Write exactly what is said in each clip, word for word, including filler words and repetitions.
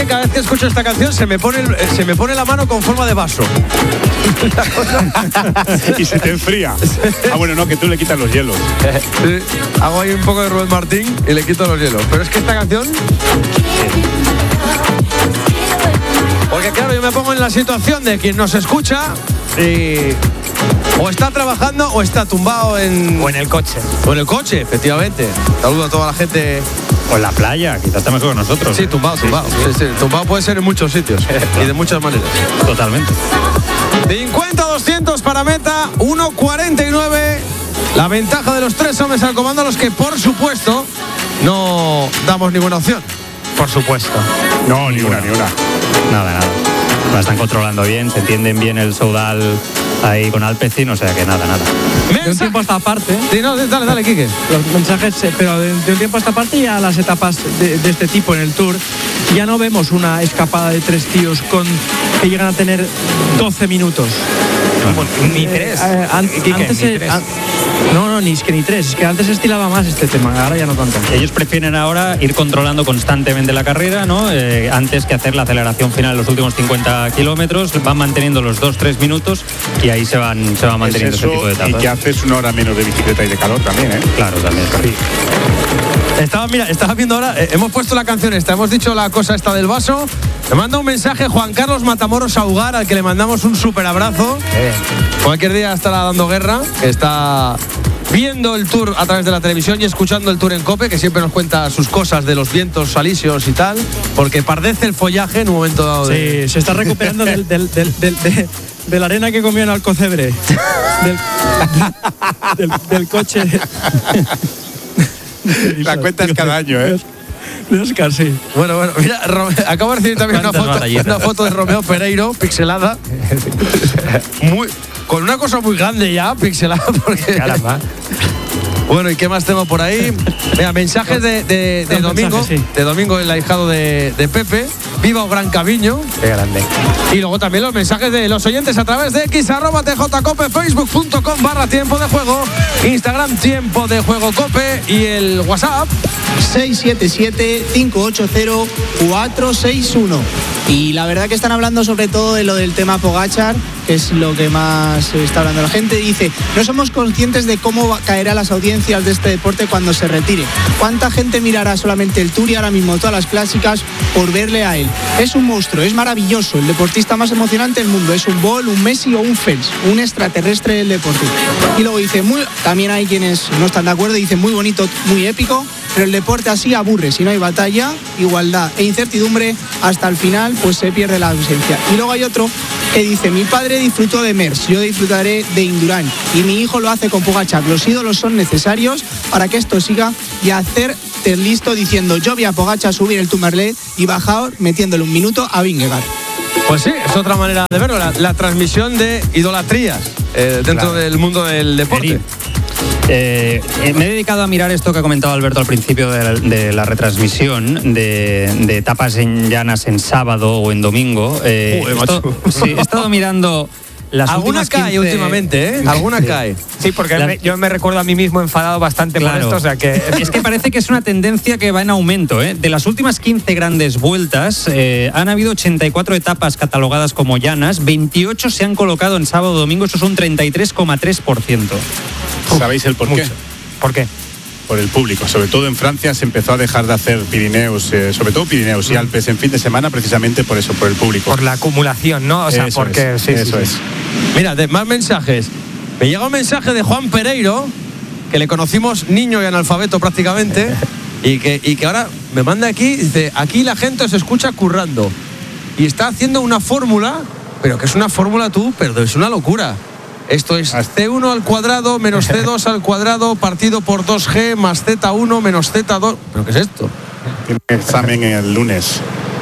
que cada vez que escucho esta canción se me pone, el, se me pone la mano con forma de vaso. Y se te enfría. Ah, bueno, no, que tú le quitas los hielos. Sí, hago ahí un poco de Rubén Martín y le quito los hielos. Pero es que esta canción... Porque claro, yo me pongo en la situación de quien nos escucha y... O está trabajando o está tumbado en... O en el coche. O en el coche, efectivamente. Saludo a toda la gente... O en la playa, quizás está mejor que nosotros. Sí, tumbado, tumbado. Sí, sí, sí. Tumbado puede ser en muchos sitios y de muchas maneras. Totalmente. cincuenta doscientos para meta, uno cuarenta y nueve. La ventaja de los tres hombres al comando, a los que por supuesto no damos ninguna opción. Por supuesto. No, ni una, ni una. Nada, nada. La están controlando bien, se entienden bien el Soudal ahí con Alpecin, o sea que nada, nada. De un tiempo a esta parte. Sí, no, dale, dale, Quique. Los mensajes, pero de, de un tiempo a esta parte ya las etapas de, de este tipo en el Tour, ya no vemos una escapada de tres tíos con que llegan a tener doce minutos. No, ni tres. Eh, eh, an, Quique, antes ni se, tres. an, no, no, ni es que ni tres. Es que antes se estilaba más este tema, ahora ya no tanto. Ellos prefieren ahora ir controlando constantemente la carrera, ¿no? Eh, antes que hacer la aceleración final en los últimos cincuenta kilómetros, van manteniendo los dos tres minutos y ahí se van, se van manteniendo ese tipo de etapas. Y que haces una hora menos de bicicleta y de calor también, ¿eh? Claro, también. Sí. Estaba, mira, estaba viendo ahora, eh, hemos puesto la canción esta, hemos dicho la cosa esta del vaso. Me manda un mensaje Juan Carlos Matamoros Augar, al que le mandamos un súper abrazo. Eh. Cualquier día estará dando guerra, que está viendo el Tour a través de la televisión y escuchando el Tour en COPE, que siempre nos cuenta sus cosas de los vientos alisios y tal, porque pardece el follaje en un momento dado. De... Sí, se está recuperando del, del, del, del, de, de la arena que comió en Alcocebre, del, del, del coche. La cuenta es cada año, ¿eh? De Oscar, sí. Bueno, bueno, mira, acabo de recibir también una foto, una foto de Romeo Pereiro, pixelada. Muy, con una cosa muy grande ya, pixelada, porque... Caramba. Bueno, ¿y qué más tengo por ahí? Mira, mensajes de, de, de Domingo, mensaje, sí. de Domingo, el ahijado de, de Pepe. Viva o Gran Caviño. Qué grande. Y luego también los mensajes de los oyentes a través de X, arroba tjcope, facebook.com barra tiempo de juego, Instagram tiempo de juego cope y el WhatsApp seis siete siete, cinco ocho cero, cuatro seis uno. Y la verdad que están hablando sobre todo de lo del tema Pogačar, que es lo que más está hablando la gente. Dice, no somos conscientes de cómo caerán las audiencias de este deporte cuando se retire. ¿Cuánta gente mirará solamente el Tour y ahora mismo todas las clásicas por verle a él? Es un monstruo, es maravilloso, el deportista más emocionante del mundo. Es un Bolt, un Messi o un Phelps, un extraterrestre del deporte. Y luego dice, muy, también hay quienes no están de acuerdo y dicen, muy bonito, muy épico, pero el deporte así aburre. Si no hay batalla, igualdad e incertidumbre, hasta el final pues se pierde la ausencia. Y luego hay otro que dice, mi padre disfrutó de Merckx, yo disfrutaré de Indurain y mi hijo lo hace con Pogačar. Los ídolos son necesarios para que esto siga y hacer listo diciendo, yo vi a Pogačar subir el Tourmalet y bajar metiéndole un minuto a Vingegaard. Pues sí, es otra manera de verlo, la, la transmisión de idolatrías eh, dentro Claro. del mundo del deporte. Eh, eh, me he dedicado a mirar esto que ha comentado Alberto al principio de la, de la retransmisión de, de etapas en llanas en sábado o en domingo. Eh, Joder, esto- macho. sí, he estado mirando las Alguna últimas cae quince últimamente, ¿eh? Alguna Sí. cae. Sí, porque La- me- yo me recuerdo a mí mismo enfadado bastante Claro. por esto, o sea que... Es que parece que es una tendencia que va en aumento, ¿eh? De las últimas quince grandes vueltas, eh, han habido ochenta y cuatro etapas catalogadas como llanas, veintiocho se han colocado en sábado o domingo, eso es un treinta y tres coma tres por ciento. ¿Sabéis el por qué? ¿Por qué? Por el público. Sobre todo en Francia se empezó a dejar de hacer Pirineos, eh, sobre todo Pirineos y Alpes en fin de semana, precisamente por eso, por el público. Por la acumulación, ¿no? O sea, Eso porque... es, sí, sí, eso sí. es. Mira, de, más mensajes. Me llega un mensaje de Juan Pereiro, que le conocimos niño y analfabeto prácticamente, y que, y que ahora me manda aquí, dice, aquí la gente se escucha currando. Y está haciendo una fórmula, pero que es una fórmula tú, pero es una locura. Esto es ce uno al cuadrado menos ce dos al cuadrado partido por dos ge más zeta uno menos zeta dos. ¿Pero qué es esto? Tiene examen el lunes.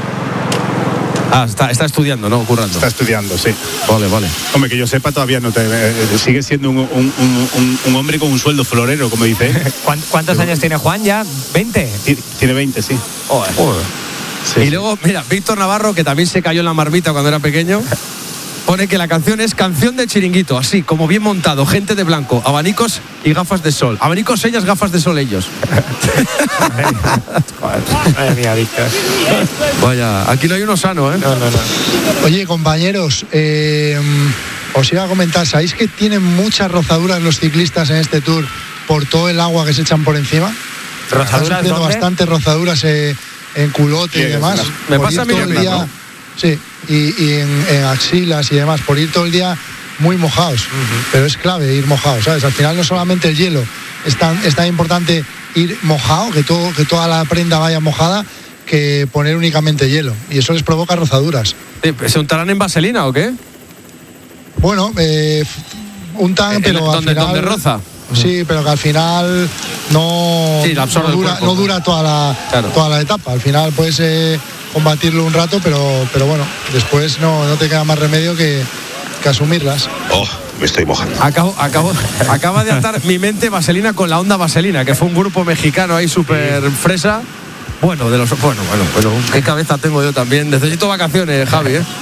Ah, está, está estudiando, ¿no? Currando. Está estudiando, sí. Vale, vale. Hombre, que yo sepa todavía no te... eh, sigue siendo un, un- un- un- un hombre con un sueldo florero, como dice. ¿Cuán- ¿Cuántos años tiene Juan ya? ¿veinte? Ti- Tiene veinte, sí. Joder. Sí, Y sí. luego, mira, Víctor Navarro, que también se cayó en la marmita cuando era pequeño, pone que la canción es canción de chiringuito, así, como bien montado, gente de blanco, abanicos y gafas de sol. Abanicos ellas, gafas de sol ellos. Madre mía, Víctor. Vaya, aquí no hay uno sano, ¿eh? No, no, no. Oye, compañeros, eh, os iba a comentar, ¿sabéis que tienen muchas rozaduras los ciclistas en este Tour por todo el agua que se echan por encima? ¿Rozaduras Están sufriendo dónde? bastantes rozaduras eh, en culote y Sí, demás. me por pasa ir a mí todo el también, día, ¿no? Sí, y, y en, en axilas y demás, por ir todo el día muy mojados. Uh-huh. Pero es clave ir mojados, ¿sabes? Al final no solamente el hielo, es tan, es tan importante ir mojado, que, todo, que toda la prenda vaya mojada, que poner únicamente hielo. Y eso les provoca rozaduras. ¿Se untarán en vaselina o qué? Bueno, eh, untan, ¿En- pero en- al donde- final... donde roza? Sí, pero que al final no, Sí, la absorbe no, el dura, cuerpo. no dura toda la, Claro. toda la etapa. Al final puedes eh, combatirlo un rato, pero, pero bueno, después no, no te queda más remedio que, que asumirlas. Oh, me estoy mojando. Acabo, acabo, acaba de atar mi mente vaselina con la onda vaselina, que fue un grupo mexicano ahí súper fresa. Bueno, de los. Bueno, bueno, bueno, qué cabeza tengo yo también. Necesito vacaciones, Javi, ¿eh?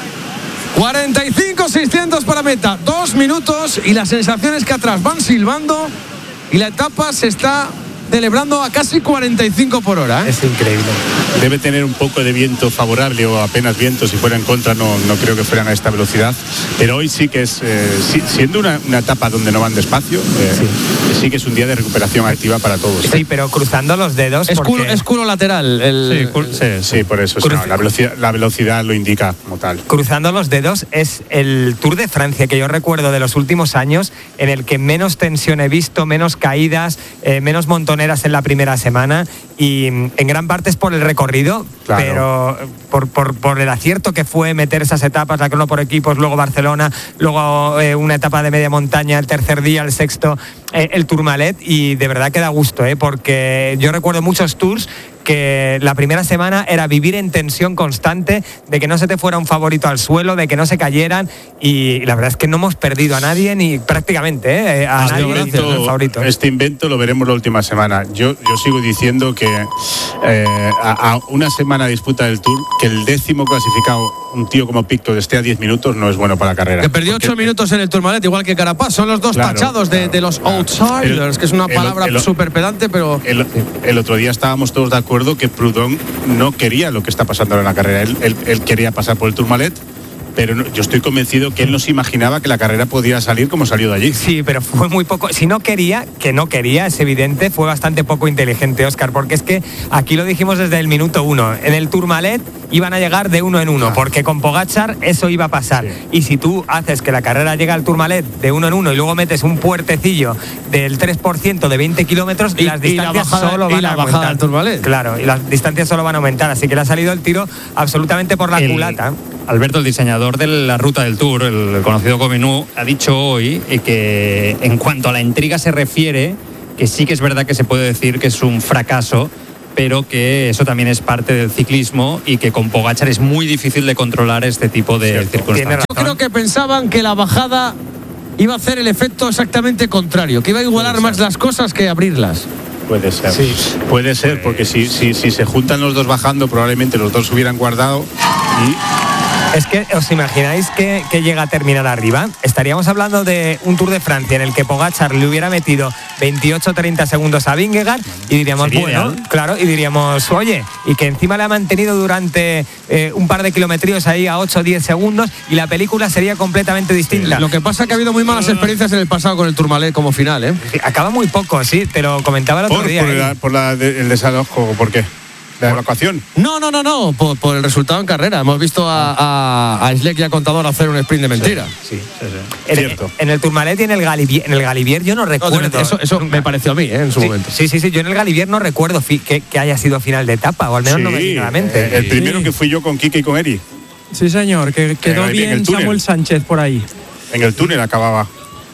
cuarenta y cinco seiscientos para meta, dos minutos y las sensaciones que atrás van silbando y la etapa se está celebrando a casi cuarenta y cinco por hora, ¿eh? Es increíble. Debe tener un poco de viento favorable o apenas viento. Si fuera en contra no, no creo que fueran a esta velocidad. Pero hoy sí que es, eh, sí, siendo una, una etapa donde no van despacio, eh, sí. sí que es un día de recuperación activa para todos. Sí, pero cruzando los dedos. Es porque... culo, es culo lateral. El, Sí, cul- sí, Sí, por eso. sí, Cruz- no, la, velocidad, la velocidad lo indica como tal. Cruzando los dedos es el Tour de Francia que yo recuerdo de los últimos años en el que menos tensión he visto, menos caídas, eh, menos montoneras en la primera semana y en gran parte es por el recorrido, Claro. pero por, por, por el acierto que fue meter esas etapas, la crono por equipos, luego Barcelona, luego eh, una etapa de media montaña, el tercer día, el sexto, eh, el Tourmalet y de verdad que da gusto, eh, porque yo recuerdo muchos tours que la primera semana era vivir en tensión constante de que no se te fuera un favorito al suelo, de que no se cayeran y la verdad es que no hemos perdido a nadie ni prácticamente eh, a Este nadie invento, el favorito. este invento lo veremos la última semana. Yo, yo sigo diciendo que eh, a, a una semana de disputa del Tour, que el décimo clasificado, un tío como Picto, esté a diez minutos, no es bueno para la carrera. Que perdió Porque- ocho minutos en el Tourmalet, igual que Carapaz. Son los dos Claro, tachados de, claro, de los claro. outsiders, El- que es una el- palabra el- súper pedante, pero. El, el otro día estábamos todos de acuerdo que Proudhon no quería lo que está pasando ahora en la carrera. Él, él- él quería pasar por el Tourmalet, pero no- yo estoy convencido que él no se imaginaba que la carrera podía salir como salió de allí. Sí, pero fue muy poco. Si no quería, que no quería, es evidente, fue bastante poco inteligente, Óscar, porque es que aquí lo dijimos desde el minuto uno. En el Tourmalet iban a llegar de uno en uno, porque con Pogačar eso iba a pasar. Sí. Y si tú haces que la carrera llegue al Tourmalet de uno en uno y luego metes un puertecillo del tres por ciento de veinte kilómetros, Y- las y la distancias bajada- solo y van la a bajada aumentar. al Tourmalet. Claro, y las distancias solo van a aumentar. Así que le ha salido el tiro absolutamente por la El- culata. Alberto, el diseñador de la ruta del Tour, el conocido Gomenú, ha dicho hoy eh, que en cuanto a la intriga se refiere, que sí que es verdad que se puede decir que es un fracaso, pero que eso también es parte del ciclismo y que con Pogačar es muy difícil de controlar este tipo de Cierto. circunstancias. Yo creo que pensaban que la bajada iba a hacer el efecto exactamente contrario, que iba a igualar Puede más ser. las cosas que abrirlas. Puede ser. Sí. Puede ser, porque si, si, si se juntan los dos bajando, probablemente los dos hubieran guardado y Es que os imagináis que, que llega a terminar arriba. Estaríamos hablando de un Tour de Francia en el que Pogačar le hubiera metido veintiocho treinta segundos a Vingegaard y diríamos, Sería bueno, ideal. claro, y diríamos, oye, y que encima le ha mantenido durante eh, un par de kilometríos ahí a ocho o diez segundos y la película sería completamente distinta. Lo que pasa es que ha habido muy malas experiencias en el pasado con el Tourmalet como final, ¿eh? Acaba muy poco, sí, te lo comentaba el otro por, día. por ¿eh? la- por la de- el desalojo, ¿por qué? La evacuación. No, no, no, no, por, por el resultado en carrera. Hemos visto a, a, a Schleck y a Contador hacer un sprint de mentira. Sí, sí, sí. En, Cierto. en el Tourmalet y en el Galivier, en el Galivier yo no No, recuerdo. eso eso me pareció a mí, ¿eh? En su Sí, momento. sí, sí, sí, yo en el Galivier no recuerdo fi- que, que haya sido final de etapa, o al menos no me Sí, viene a la mente. eh, el primero Sí. que fui yo con Kike y con Eri. Sí, señor, que quedó En el- en bien el túnel. Samuel Sánchez por ahí. En el túnel acababa.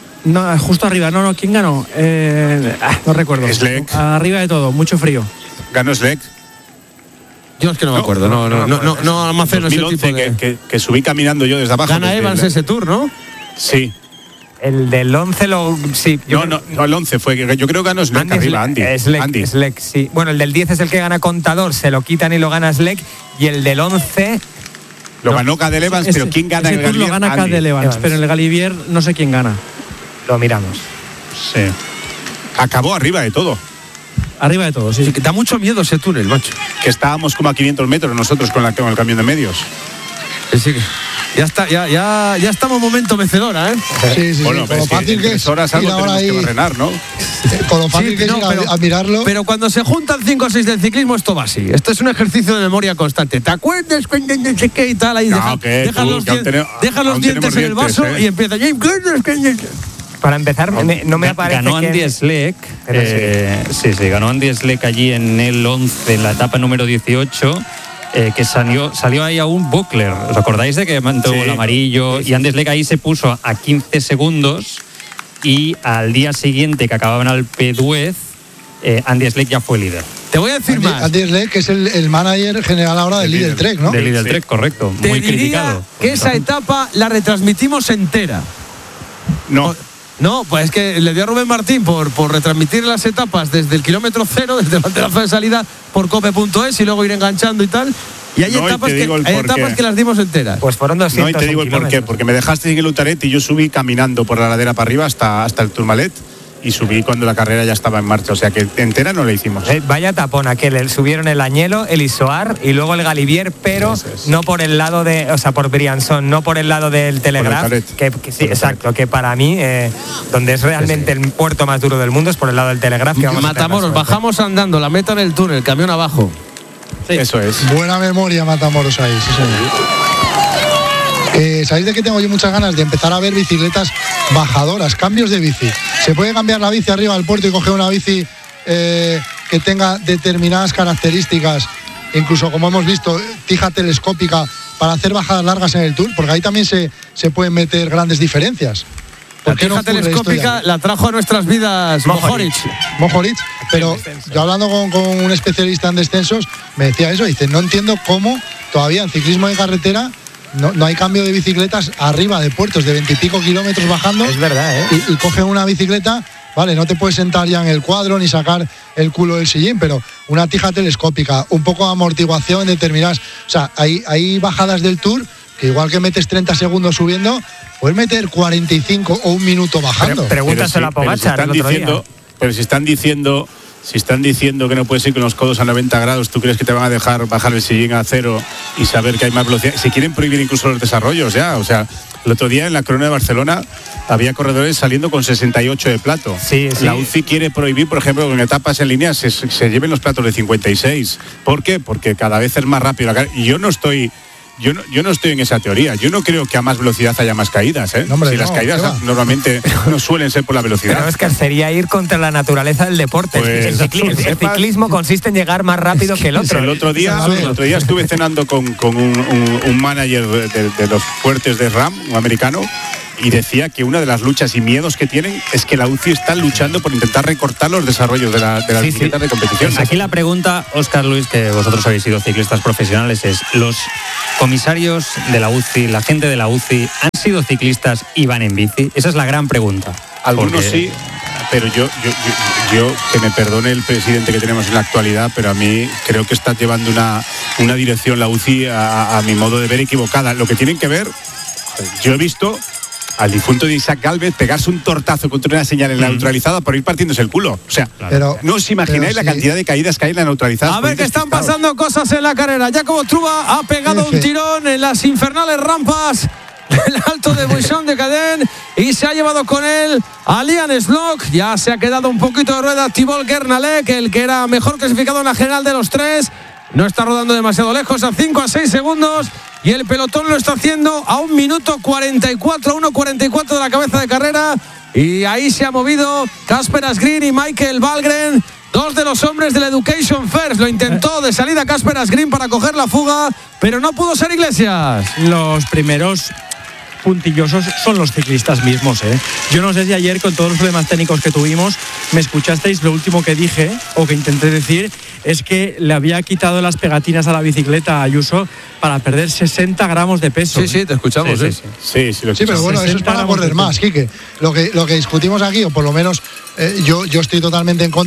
No, justo arriba, no, no, ¿quién ganó? Eh, ah, no recuerdo. Schleck. Arriba de todo, mucho frío. Ganó Schleck. Yo es que no me acuerdo, no, no, no, no, no almaceno ese dos mil once, tipo de. que, que, que subí caminando yo desde abajo. Gana desde Evans el- ese tour, ¿no? Sí. El del once lo. Sí, yo No, creo- no, no, el once fue. que Yo creo que ganó Schleck Andy arriba, Schleck, Andy. eh, Schleck, Andy. Schleck, sí. Bueno, el del diez es el que gana Contador, se lo quitan y lo gana Schleck. Y el del once. Lo No. ganó Cadel Evans, Ese- pero ¿quién gana ese en el Tour Galibier? lo gana Andy. Cadel Evans, Evans. pero en el Galibier no sé quién gana. Lo miramos. Sí. Acabó arriba de todo. Arriba de todo, sí. Sí, que da mucho miedo ese túnel, macho. Que estábamos como a quinientos metros nosotros con, la, con el camión de medios. Sí, sí, que ya está, ya, ya, ya estamos momento mecedora, ¿eh? Sí, sí, Bueno, sí. pero Con lo es que fácil en que tres es horas ir algo ahora tenemos ahí, que barrenar, ¿no? eh, con lo fácil Sí, que es no, ir a- pero- a mirarlo. Pero cuando se juntan cinco o seis del ciclismo, esto va así. Esto es un ejercicio de memoria constante. ¿Te acuerdas cuando no sé qué y tal? Ahí No, deja, que dejas tú, los, que aún dien- tenemos- dejas los aún dientes en el tenemos vaso dientes, ¿eh? y empieza. Para empezar, me- no me Ga- aparece ganó que- Andy Schleck. Pero eh, sí, sí, ganó Andy Schleck allí en el once, en la etapa número dieciocho. eh, que salió, salió ahí a un buckler. ¿Os acordáis de que mantuvo Sí. el amarillo? Y Andy Schleck ahí se puso a quince segundos y al día siguiente que acababan al Alpe d'Huez, eh, Andy Schleck ya fue líder. Te voy a decir Andy, más. Andy Schleck, que es el, el manager general ahora del El Lidl líder. Trek, ¿no? De líder Sí. Trek, correcto. Te Muy diría criticado. que esa etapa la retransmitimos entera. No. No, pues es que le dio a Rubén Martín por, por retransmitir las etapas desde el kilómetro cero, desde el banderazo de salida por cope punto es y luego ir enganchando y tal. Y hay, No, y etapas, te que, digo el hay por etapas qué. que las dimos enteras. Pues fueron No, doscientos. y te digo el por qué. Porque me dejaste en el Utaret y yo subí caminando por la ladera para arriba hasta, hasta el Tourmalet y subí cuando la carrera ya estaba en marcha. O sea que entera no la hicimos. Eh, vaya tapón aquel, el- subieron el Añelo, el Isoar y luego el Galibier, pero Eso es. no por el lado de, o sea, por Briançon, no por el lado del Telegraph, Taret. que, que sí, Por el exacto, que para mí, eh, donde es realmente el puerto más duro del mundo es por el lado del Telegraph. Que vamos a tener la Matamoros, suerte. bajamos andando, la meta en el túnel, camión abajo. Eso es. Buena memoria, Matamoros ahí, sí, señor. Eh, ¿Sabéis de qué tengo yo muchas ganas? De empezar a ver bicicletas bajadoras, cambios de bici. Se puede cambiar la bici arriba del puerto y coger una bici eh, que tenga determinadas características, incluso como hemos visto, tija telescópica para hacer bajadas largas en el Tour, porque ahí también se, se pueden meter grandes diferencias. La ¿Por qué no tija ocurre esto telescópica ya? la trajo a nuestras vidas Mohoric. Mohoric, pero yo hablando con, con un especialista en descensos, me decía eso, dice, no entiendo cómo todavía en ciclismo de carretera no, no hay cambio de bicicletas arriba de puertos de veintipico kilómetros bajando. Es verdad, ¿eh? Y, y cogen una bicicleta, vale, no te puedes sentar ya en el cuadro ni sacar el culo del sillín, pero una tija telescópica, un poco de amortiguación en determinadas. O sea, hay, hay bajadas del Tour que igual que metes treinta segundos subiendo, puedes meter cuarenta y cinco o un minuto bajando. Pero- Pregúntaselo a Pero si Pogacar están el otro día. diciendo, pero si están diciendo, si están diciendo que no puedes ir con los codos a noventa grados, ¿tú crees que te van a dejar bajar el sillín a cero y saber que hay más velocidad? Si quieren prohibir incluso los desarrollos ya, o sea, el otro día en la Corona de Barcelona había corredores saliendo con sesenta y ocho de plato. Sí, sí. La U C I quiere prohibir, por ejemplo, que en etapas en línea se, se lleven los platos de cincuenta y seis. ¿Por qué? Porque cada vez es más rápido la carrera. Y yo no estoy Yo no, yo no estoy en esa teoría. Yo no creo que a más velocidad haya más caídas. ¿eh? No, hombre, si no, las caídas ¿qué va? normalmente no suelen ser por la Pero velocidad. es que sería ir contra la naturaleza del deporte. Pues, el, cicli- el que sepas- ciclismo consiste en llegar más rápido que el otro. El otro día, A ver. el otro día estuve cenando con, con un, un- un manager de, de- de los fuertes de RAM, un americano, y decía que una de las luchas y miedos que tienen es que la U C I está luchando por intentar recortar los desarrollos de, la, de las Sí, sí. bicicletas de competición. Aquí la pregunta, Óscar Luis, que vosotros habéis sido ciclistas profesionales, es: ¿los comisarios de la U C I, la gente de la U C I, han sido ciclistas y van en bici? Esa es la gran pregunta. Algunos Porque- sí, pero yo, yo, yo, yo, que me perdone el presidente que tenemos en la actualidad, pero a mí creo que está llevando una, una dirección la U C I a, a- a mi modo de ver equivocada. Lo que tienen que ver, yo he visto al difunto de Isaac Gálvez pegarse un tortazo contra una señal en la neutralizada por ir partiéndose el culo. O sea, Pero- no os imagináis pero la sí. cantidad de caídas que hay en la neutralizada. A ver que están pasando cosas en la carrera. Jacobo Truba ha pegado un Jefe. tirón en las infernales rampas del alto de Buisson de Cadén y se ha llevado con él a Liam Slock. Ya se ha quedado un poquito de rueda Thibaut Guernalec, el que era mejor clasificado en la general de los tres. No está rodando demasiado lejos, a cinco a seis segundos. Y el pelotón lo está haciendo a un minuto cuarenta y cuatro, uno cuarenta y cuatro de la cabeza de carrera. Y ahí se ha movido Casper Asgreen y Michael Valgren, dos de los hombres del Education First. Lo intentó de salida Casper Asgreen para coger la fuga, pero no pudo ser Iglesias. Los primeros puntillosos son los ciclistas mismos, ¿eh? Yo no sé si ayer, con todos los problemas técnicos que tuvimos, me escuchasteis. Lo último que dije o que intenté decir es que le había quitado las pegatinas a la bicicleta a Ayuso para perder sesenta gramos de peso. Sí, sí, te escuchamos. Sí, ¿eh? sí, sí. Sí, sí, lo Sí, pero bueno, eso es sesenta para gramos correr de más, Quique. Lo que, lo que discutimos aquí, o por lo menos eh, yo, yo estoy totalmente en contra,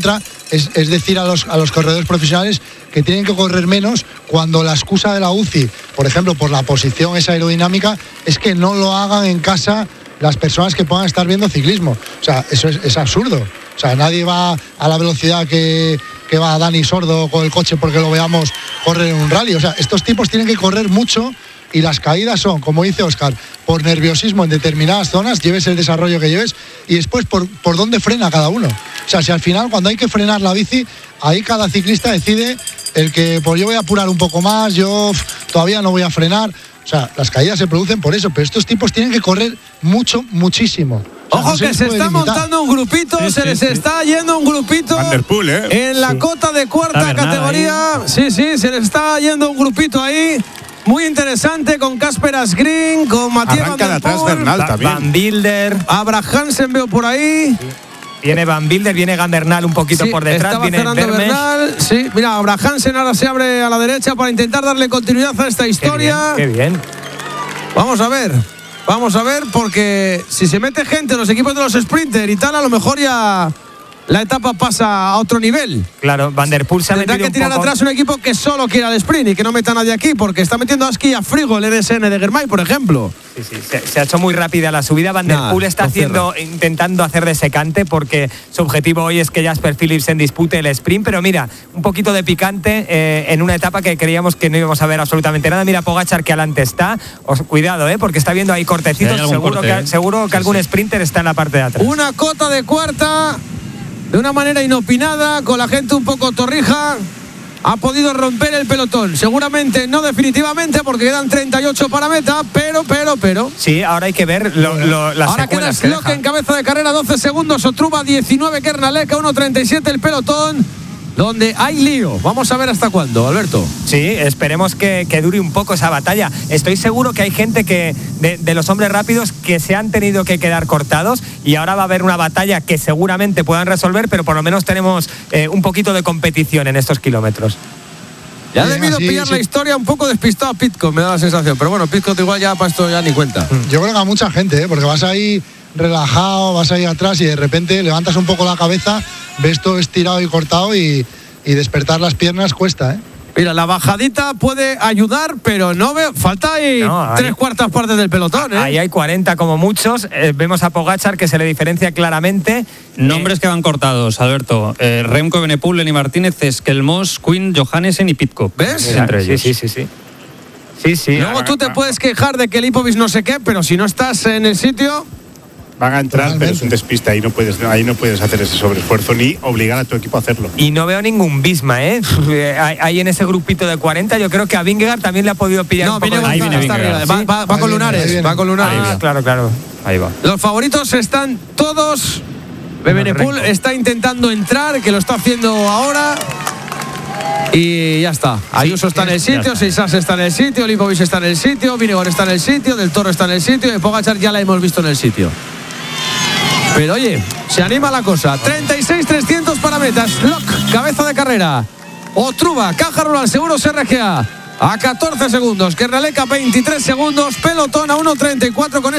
es, es decir a los, a los corredores profesionales que tienen que correr menos cuando la excusa de la U C I, por ejemplo, por la posición esa aerodinámica, es que no lo hagan en casa las personas que puedan estar viendo ciclismo. O sea, eso es, es absurdo. O sea, nadie va a la velocidad que, que va Dani Sordo con el coche porque lo veamos correr en un rally. O sea, estos tipos tienen que correr mucho y las caídas son, como dice Óscar, por nerviosismo en determinadas zonas, lleves el desarrollo que lleves, y después por, por dónde frena cada uno. O sea, si al final cuando hay que frenar la bici, ahí cada ciclista decide el que pues yo voy a apurar un poco más, yo todavía no voy a frenar. O sea, las caídas se producen por eso, pero estos tipos tienen que correr mucho, muchísimo. O sea, Ojo no se que les se puede está limitar. montando un grupito, Sí, se sí, les sí. está yendo un grupito Van der Poel, ¿eh? en la Sí. cota de cuarta Está Bernal categoría. Sí, sí, se les está yendo un grupito ahí. Muy interesante con Casper Asgreen, con Matías Van Arranca de der atrás Poel. Bernal Va- también. Van Bilder, Abra Hansen veo por ahí. viene Van Bilder, viene Gandernal un poquito Sí, por detrás, estaba viene cerrando Vermeer. Bernal. Sí, mira, Abra Hansen ahora se abre a la derecha para intentar darle continuidad a esta Qué historia. bien, qué bien. Vamos a ver. Vamos a ver, porque si se mete gente en los equipos de los sprinter y tal, a lo mejor ya la etapa pasa a otro nivel. Claro, Van der Poel se ha Tendrá metido que tirar un poco. atrás un equipo que solo quiera el sprint y que no meta a nadie aquí, porque está metiendo a Aski y a Frigo el R S N de Germay, por ejemplo. Sí, sí, se, se ha hecho muy rápida la subida. Van der Nah, Poel está no haciendo, intentando hacer de secante porque su objetivo hoy es que Jasper Philipsen dispute el sprint. Pero mira, un poquito de picante eh, en una etapa que creíamos que no íbamos a ver absolutamente nada. Mira Pogačar que adelante está. Os, cuidado, eh, porque está viendo ahí cortecitos. Sí, hay algún seguro corte, que, eh. seguro que Sí, algún sí. sprinter está en la parte de atrás. Una cota de cuarta, de una manera inopinada, con la gente un poco torrija. Ha podido romper el pelotón. Seguramente no definitivamente, porque quedan treinta y ocho para meta, pero, pero, pero. Sí, ahora hay que ver lo, lo, las Ahora queda secuelas que Slock deja. en cabeza de carrera, doce segundos. Otruba diecinueve, Kernalek uno treinta y siete el pelotón, donde hay lío. Vamos a ver hasta cuándo, Alberto. Sí, esperemos que, que dure un poco esa batalla. Estoy seguro que hay gente que de, de los hombres rápidos que se han tenido que quedar cortados y ahora va a haber una batalla que seguramente puedan resolver, pero por lo menos tenemos eh, un poquito de competición en estos kilómetros. Ya ha Bien, debido así, pillar sí. la historia un poco despistado a Pitcock, me da la sensación. Pero bueno, Pitcock igual ya para esto ya ni cuenta. Yo creo que a mucha gente, ¿eh? Porque vas ahí relajado, vas ahí atrás y de repente levantas un poco la cabeza, ves todo estirado y cortado y, y despertar las piernas cuesta, ¿eh? Mira, la bajadita puede ayudar, pero no veo. Falta ahí No, ahí- tres cuartas partes del pelotón, ¿eh? Ahí hay cuarenta como muchos. Eh, vemos a Pogačar que se le diferencia claramente. Nombres que van cortados, Alberto. Eh, Remco Evenepoel, Lenny Martínez, Skelmos, Quinn, Johannesen y Pitcock. ¿Ves? Mira, Entre sí, ellos. sí, sí, sí. Sí, sí. Luego tú te puedes quejar de que el Lipovic no sé qué, pero si no estás en el sitio. Van a entrar, Totalmente. pero es un despiste. Ahí no puedes, ahí no puedes hacer ese sobreesfuerzo ni obligar a tu equipo a hacerlo. Y no veo ningún Bisma, ¿eh? Ahí ahí en ese grupito de cuarenta, yo creo que a Vingegaard también le ha podido pillar No, un poco viene de- Ahí Gonzalo, viene está Vingegaard, arriba. Va, va- va Ahí con viene, ahí Lunares, viene. va con Lunares. Ah, claro, claro. Ahí va. Los favoritos están todos. Evenepoel Renko. está intentando entrar, que lo está haciendo ahora. Y ya está. Ayuso está en el sitio, Seisas está en el sitio, Lipovic está en el sitio, Vingegaard está en el sitio, Del Toro está en el sitio y Pogačar ya la hemos visto en el sitio. Pero oye, se anima la cosa. treinta y seis trescientos para metas. Lock, cabeza de carrera. Otruba, Caja Rural, Seguros R G A a catorce segundos. Kernalek a veintitrés segundos. Pelotón a uno treinta y cuatro con ese